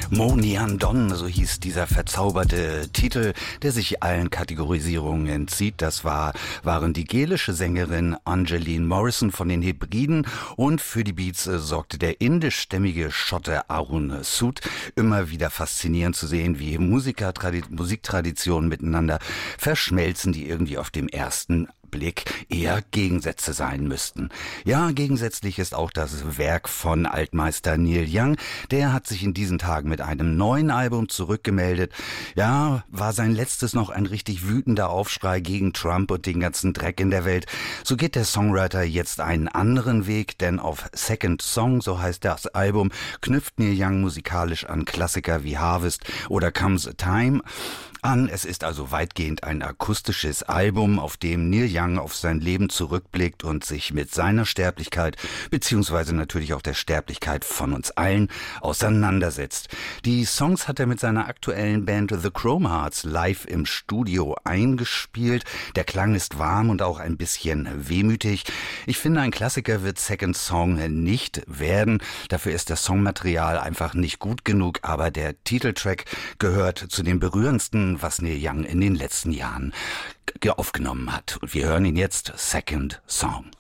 Monian Don, so hieß dieser verzauberte Titel, der sich allen Kategorisierungen entzieht. Das waren die gelische Sängerin Angeline Morrison von den Hebriden und für die Beats sorgte der indischstämmige Schotte Arun Sood. Immer wieder faszinierend zu sehen, wie Musiktraditionen miteinander verschmelzen, die irgendwie auf dem ersten Blick eher Gegensätze sein müssten. Ja, gegensätzlich ist auch das Werk von Altmeister Neil Young. Der hat sich in diesen Tagen mit einem neuen Album zurückgemeldet. Ja, war sein letztes noch ein richtig wütender Aufschrei gegen Trump und den ganzen Dreck in der Welt. So geht der Songwriter jetzt einen anderen Weg, denn auf Second Song, so heißt das Album, knüpft Neil Young musikalisch an Klassiker wie Harvest oder Comes a Time an. Es ist also weitgehend ein akustisches Album, auf dem Neil Young auf sein Leben zurückblickt und sich mit seiner Sterblichkeit beziehungsweise natürlich auch der Sterblichkeit von uns allen auseinandersetzt. Die Songs hat er mit seiner aktuellen Band The Chrome Hearts live im Studio eingespielt. Der Klang ist warm und auch ein bisschen wehmütig. Ich finde, ein Klassiker wird Second Song nicht werden. Dafür ist das Songmaterial einfach nicht gut genug, aber der Titeltrack gehört zu den berührendsten, was Neil Young in den letzten Jahren aufgenommen hat. Und wir hören ihn jetzt, Second Song.